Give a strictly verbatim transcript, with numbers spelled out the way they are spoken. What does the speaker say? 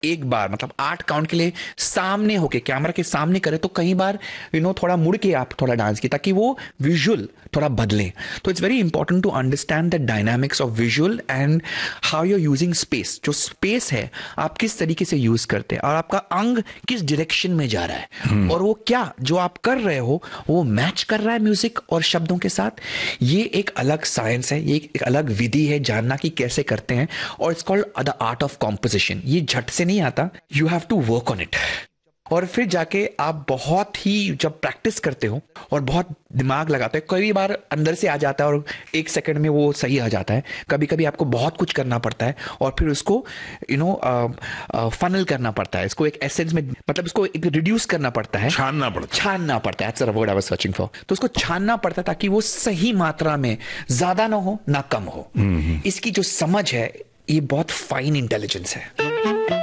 एक बार मतलब आठ काउंट के लिए सामने होके कैमरा के सामने करे, तो कई बार यू नो थोड़ा मुड़ के आप थोड़ा डांस की, ताकि वो विजुअल थोड़ा बदले। तो it's very important to understand the dynamics of visual and how you are using space. जो स्पेस है आप किस तरीके से यूज करते हैं और आपका अंग किस डायरेक्शन में जा रहा है, और वो क्या जो आप कर रहे हो वो मैच कर रहा है म्यूजिक और शब्दों के साथ। ये एक अलग साइंस है, ये एक अलग विधि है जानना कि कैसे करते हैं, और it's called the art of composition. ये झट से नहीं आता, you have to work on it. और फिर जाके आप बहुत ही जब प्रैक्टिस करते हो और बहुत दिमाग लगाते हो, कई बार अंदर से आ जाता है और एक सेकंड में वो सही आ जाता है। कभी कभी आपको बहुत कुछ करना पड़ता है और फिर उसको यू नो फनल करना पड़ता है, इसको एक एसेंस में, मतलब इसको एक रिड्यूस करना पड़ता है, छानना पड़ता है छानना पड़ता है। That's the word I was searching for. तो उसको छानना पड़ता है ताकि वो सही मात्रा में, ज्यादा ना हो ना कम हो। इसकी जो समझ है ये बहुत फाइन इंटेलिजेंस है।